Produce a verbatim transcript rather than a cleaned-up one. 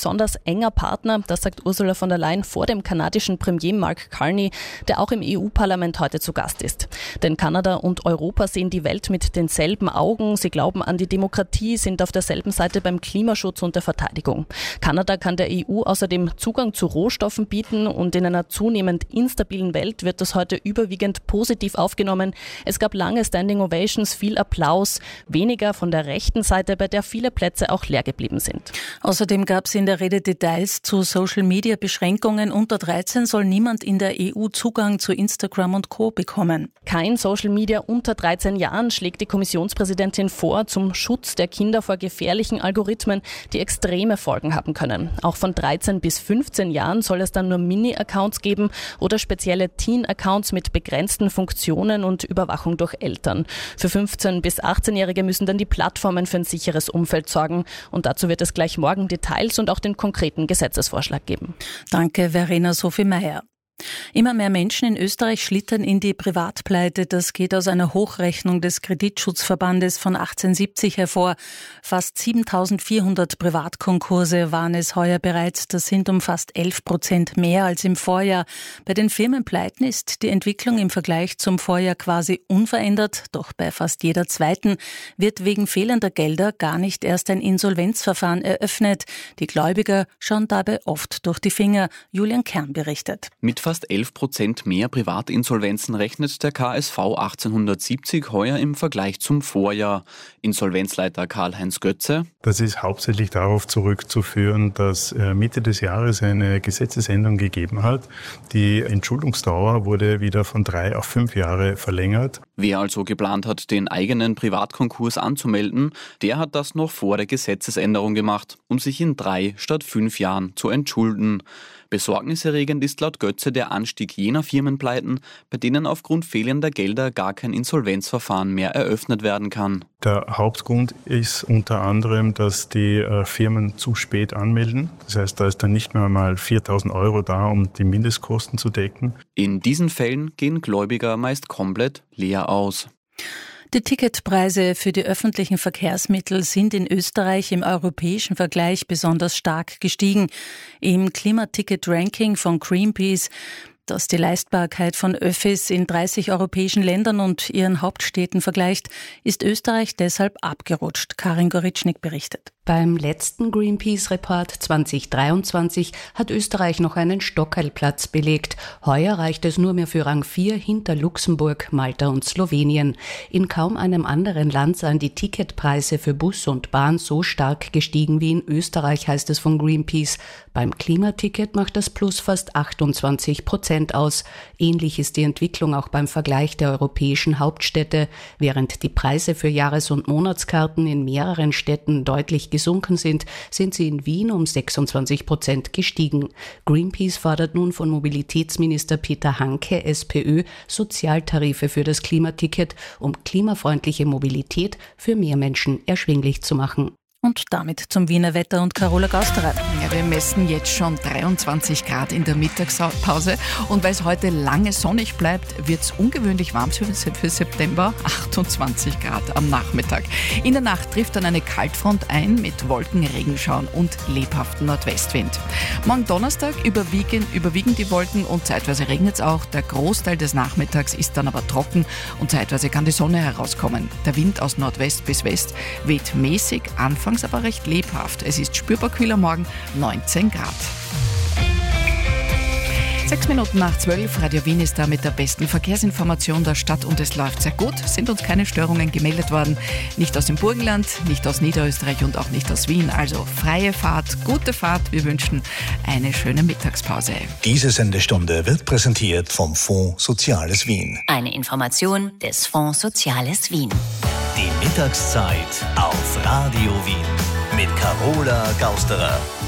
besonders enger Partner, das sagt Ursula von der Leyen vor dem kanadischen Premier Mark Carney, der auch im E U-Parlament heute zu Gast ist. Denn Kanada und Europa sehen die Welt mit denselben Augen, sie glauben an die Demokratie, sind auf derselben Seite beim Klimaschutz und der Verteidigung. Kanada kann der E U außerdem Zugang zu Rohstoffen bieten und in einer zunehmend instabilen Welt wird das heute überwiegend positiv aufgenommen. Es gab lange Standing Ovations, viel Applaus, weniger von der rechten Seite, bei der viele Plätze auch leer geblieben sind. Außerdem gab es in der Rede Details zu Social-Media-Beschränkungen. Unter dreizehn soll niemand in der E U Zugang zu Instagram und Co. bekommen. Kein Social Media unter dreizehn Jahren, schlägt die Kommissionspräsidentin vor, zum Schutz der Kinder vor gefährlichen Algorithmen, die extreme Folgen haben können. Auch von dreizehn bis fünfzehn Jahren soll es dann nur Mini-Accounts geben oder spezielle Teen-Accounts mit begrenzten Funktionen und Überwachung durch Eltern. Für fünfzehn- bis achtzehnjährige müssen dann die Plattformen für ein sicheres Umfeld sorgen. Und dazu wird es gleich morgen Details und auch den konkreten Gesetzesvorschlag geben. Danke, Verena Sophie Meyer. Immer mehr Menschen in Österreich schlittern in die Privatpleite. Das geht aus einer Hochrechnung des Kreditschutzverbandes von achtzehnhundertsiebzig hervor. Fast siebentausendvierhundert Privatkonkurse waren es heuer bereits. Das sind um fast elf Prozent mehr als im Vorjahr. Bei den Firmenpleiten ist die Entwicklung im Vergleich zum Vorjahr quasi unverändert. Doch bei fast jeder zweiten wird wegen fehlender Gelder gar nicht erst ein Insolvenzverfahren eröffnet. Die Gläubiger schauen dabei oft durch die Finger. Julian Kern berichtet. Mit fast elf Prozent mehr Privatinsolvenzen rechnet der K S V achtzehnhundertsiebzig heuer im Vergleich zum Vorjahr. Insolvenzleiter Karl-Heinz Götze: Das ist hauptsächlich darauf zurückzuführen, dass Mitte des Jahres eine Gesetzesänderung gegeben hat. Die Entschuldungsdauer wurde wieder von drei auf fünf Jahre verlängert. Wer also geplant hat, den eigenen Privatkonkurs anzumelden, der hat das noch vor der Gesetzesänderung gemacht, um sich in drei statt fünf Jahren zu entschulden. Besorgniserregend ist laut Götze der Anstieg jener Firmenpleiten, bei denen aufgrund fehlender Gelder gar kein Insolvenzverfahren mehr eröffnet werden kann. Der Hauptgrund ist unter anderem, dass die äh, Firmen zu spät anmelden. Das heißt, da ist dann nicht mehr mal viertausend Euro da, um die Mindestkosten zu decken. In diesen Fällen gehen Gläubiger meist komplett leer aus. Die Ticketpreise für die öffentlichen Verkehrsmittel sind in Österreich im europäischen Vergleich besonders stark gestiegen. Im Klimaticket-Ranking von Greenpeace, das die Leistbarkeit von Öffis in dreißig europäischen Ländern und ihren Hauptstädten vergleicht, ist Österreich deshalb abgerutscht. Karin Goritschnik berichtet. Beim letzten Greenpeace-Report zwanzig dreiundzwanzig hat Österreich noch einen Stockerlplatz belegt. Heuer reicht es nur mehr für Rang vier hinter Luxemburg, Malta und Slowenien. In kaum einem anderen Land seien die Ticketpreise für Bus und Bahn so stark gestiegen wie in Österreich, heißt es von Greenpeace. Beim Klimaticket macht das Plus fast achtundzwanzig Prozent aus. Ähnlich ist die Entwicklung auch beim Vergleich der europäischen Hauptstädte. Während die Preise für Jahres- und Monatskarten in mehreren Städten deutlich gesunken sind, sind sie in Wien um sechsundzwanzig Prozent gestiegen. Greenpeace fordert nun von Mobilitätsminister Peter Hanke, SPÖ, Sozialtarife für das Klimaticket, um klimafreundliche Mobilität für mehr Menschen erschwinglich zu machen. Und damit zum Wiener Wetter und Carola Gausterer. Ja, wir messen jetzt schon dreiundzwanzig Grad in der Mittagspause und weil es heute lange sonnig bleibt, wird es ungewöhnlich warm für September, achtundzwanzig Grad am Nachmittag. In der Nacht trifft dann eine Kaltfront ein mit Wolken, Regenschauern und lebhaftem Nordwestwind. Morgen Donnerstag überwiegen, überwiegen die Wolken und zeitweise regnet es auch. Der Großteil des Nachmittags ist dann aber trocken und zeitweise kann die Sonne herauskommen. Der Wind aus Nordwest bis West weht mäßig, anfangs aber recht lebhaft. Es ist spürbar kühler morgen, neunzehn Grad. Sechs Minuten nach zwölf, Radio Wien ist da mit der besten Verkehrsinformation der Stadt und es läuft sehr gut. Sind uns keine Störungen gemeldet worden. Nicht aus dem Burgenland, nicht aus Niederösterreich und auch nicht aus Wien. Also freie Fahrt, gute Fahrt. Wir wünschen eine schöne Mittagspause. Diese Sendestunde wird präsentiert vom Fonds Soziales Wien. Eine Information des Fonds Soziales Wien. Die Mittagszeit auf Radio Wien mit Carola Gausterer.